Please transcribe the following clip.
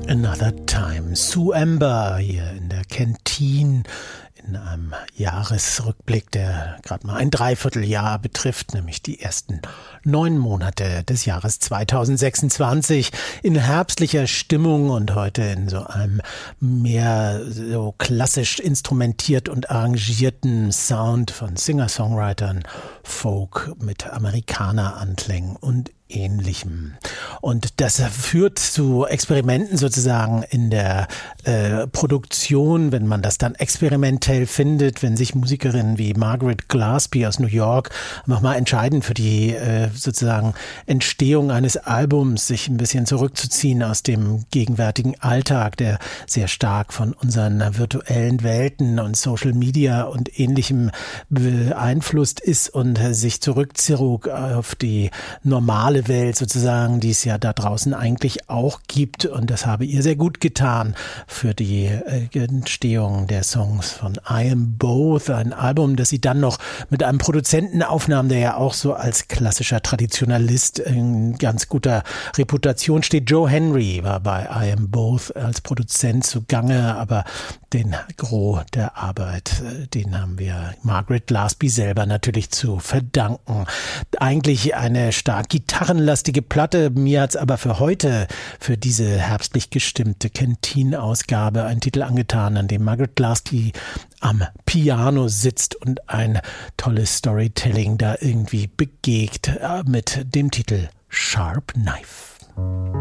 Another Time. Sue Amber hier in der Kantine in einem Jahresrückblick, der gerade mal ein Dreivierteljahr betrifft, nämlich die ersten 9 Monate des Jahres 2026 in herbstlicher Stimmung und heute in so einem mehr so klassisch instrumentiert und arrangierten Sound von Singer-Songwritern, Folk mit Amerikaner-Anklängen und Ähnlichem. Und das führt zu Experimenten sozusagen in der Produktion, wenn man das dann experimentell findet, wenn sich Musikerinnen wie Margaret Glasby aus New York nochmal entscheiden für die sozusagen Entstehung eines Albums, sich ein bisschen zurückzuziehen aus dem gegenwärtigen Alltag, der sehr stark von unseren virtuellen Welten und Social Media und Ähnlichem beeinflusst ist und sich zurückzog auf die normale Welt sozusagen, die es ja da draußen eigentlich auch gibt, und das habe ihr sehr gut getan für die Entstehung der Songs von I Am Both, ein Album, das sie dann noch mit einem Produzenten aufnahm, der ja auch so als klassischer Traditionalist in ganz guter Reputation steht. Joe Henry war bei I Am Both als Produzent zugange, aber den Gros der Arbeit, den haben wir Margaret Glasby selber natürlich zu verdanken. Eigentlich eine stark gitarrenlastige Platte. Mir hat's aber für heute, für diese herbstlich gestimmte Kantine-Ausgabe, einen Titel angetan, an dem Margaret Glasby am Piano sitzt und ein tolles Storytelling da irgendwie begegt mit dem Titel Sharp Knife.